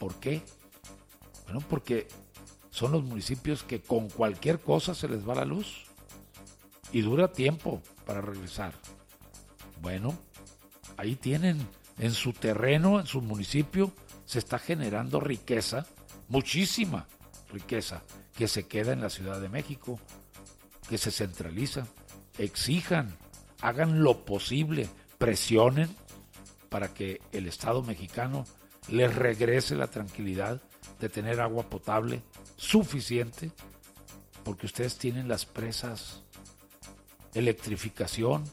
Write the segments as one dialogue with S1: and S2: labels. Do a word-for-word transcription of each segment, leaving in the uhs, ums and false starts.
S1: ¿Por qué? Bueno, porque son los municipios que con cualquier cosa se les va la luz y dura tiempo para regresar. Bueno, ahí tienen en su terreno, en su municipio, se está generando riqueza, muchísima riqueza, que se queda en la Ciudad de México, que se centraliza. Exijan, hagan lo posible, presionen para que el Estado mexicano les regrese la tranquilidad de tener agua potable suficiente, porque ustedes tienen las presas, electrificación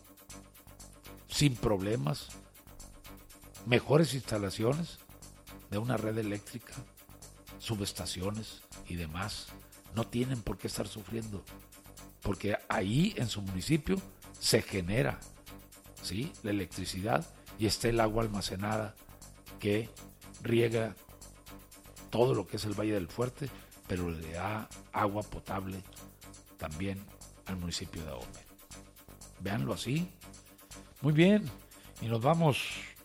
S1: sin problemas, mejores instalaciones de una red eléctrica, subestaciones y demás. No tienen por qué estar sufriendo, porque ahí en su municipio se genera, ¿sí?, la electricidad y está el agua almacenada que riega todo lo que es el Valle del Fuerte, pero le da agua potable también al municipio de Ahome. Véanlo así. Muy bien, y nos vamos.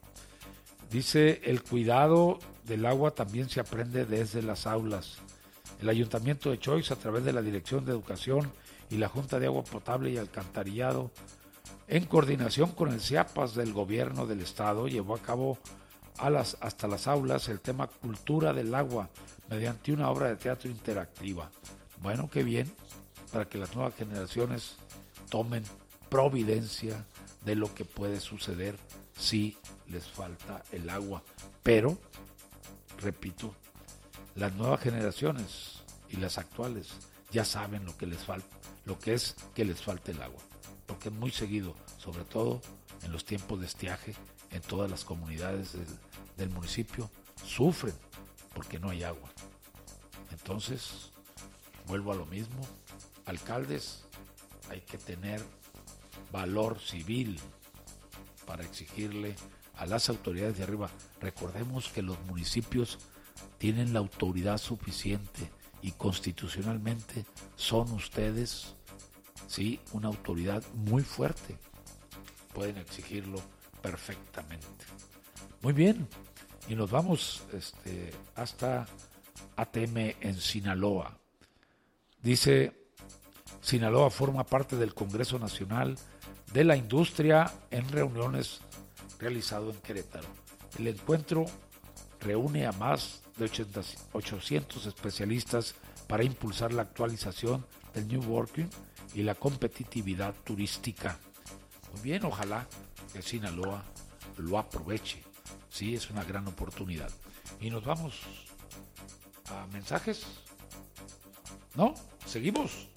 S1: Dice, el cuidado del agua también se aprende desde las aulas. El Ayuntamiento de Choix, a través de la Dirección de Educación y la Junta de Agua Potable y Alcantarillado, en coordinación con el CIAPAS del Gobierno del Estado, llevó a cabo a las, hasta las aulas el tema Cultura del Agua, mediante una obra de teatro interactiva. Bueno, qué bien, para que las nuevas generaciones tomen providencia de lo que puede suceder si les falta el agua. Pero, repito, las nuevas generaciones y las actuales ya saben lo que les falta, lo que es que les falte el agua, porque es muy seguido, sobre todo en los tiempos de estiaje, en todas las comunidades del, del municipio, sufren porque no hay agua. Entonces, vuelvo a lo mismo, alcaldes, hay que tener valor civil para exigirle a las autoridades de arriba. Recordemos que los municipios tienen la autoridad suficiente y constitucionalmente son ustedes, sí, una autoridad muy fuerte. Pueden exigirlo perfectamente. Muy bien, y nos vamos este, hasta A T M en Sinaloa. Dice, Sinaloa forma parte del Congreso Nacional de la Industria en reuniones realizado en Querétaro. El encuentro reúne a más de ochocientos especialistas para impulsar la actualización del New Working y la competitividad turística. Muy bien, ojalá que Sinaloa lo aproveche. Sí, es una gran oportunidad. Y nos vamos a mensajes. ¿No? ¿Seguimos?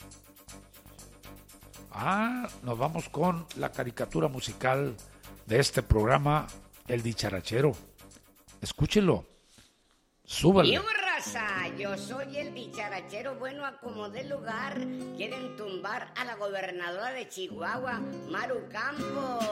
S1: Ah, nos vamos con la caricatura musical de este programa, El Dicharachero. Escúchenlo. Súbale.
S2: Yo, raza, yo soy el dicharachero bueno a como de lugar. Quieren tumbar a la gobernadora de Chihuahua, Maru Campos.